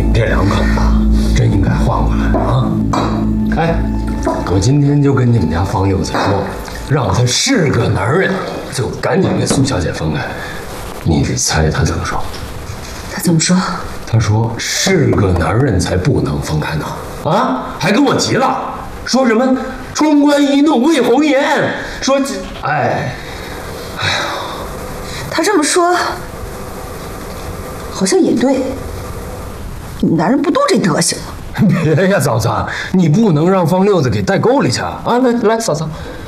这两口子真应该换过来啊！哎，我今天就跟你们家方六子说，让他是个男人，就赶紧跟苏小姐分开。你猜他怎么说？ 他怎么说？ 他说是个男人才不能分开呢。啊，还跟我急了，说什么冲冠一怒为红颜，说哎呀， 他这么说，好像也对。你们男人不都这德行吗？ 别呀，嫂子，你不能让方六子给带沟里去啊！来，嫂子，